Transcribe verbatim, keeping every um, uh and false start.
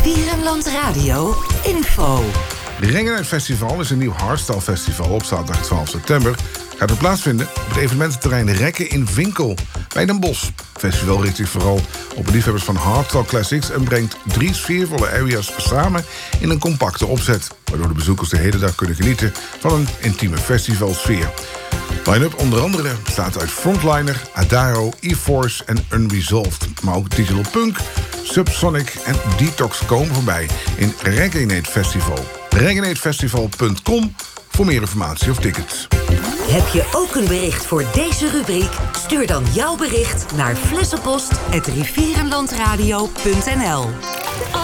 Rivierenland Radio info. Rengennight Festival is een nieuw hardstyle festival op zaterdag twaalf september. Gaat er plaatsvinden op het evenemententerrein Rekken in Vinkel bij Den Bosch. Het festival richt zich vooral op liefhebbers van hardstyle classics en brengt drie sfeervolle areas samen in een compacte opzet, waardoor de bezoekers de hele dag kunnen genieten van een intieme festivalsfeer. Line-up onder andere bestaat uit Frontliner, Adaro, E-Force en Unresolved. Maar ook Digital Punk, Subsonic en Detox komen voorbij in Rengennight Festival. rengennight festival punt com voor meer informatie of tickets. Heb je ook een bericht voor deze rubriek? Stuur dan jouw bericht naar flessenpost apenstaartje rivierenlandradio punt n l.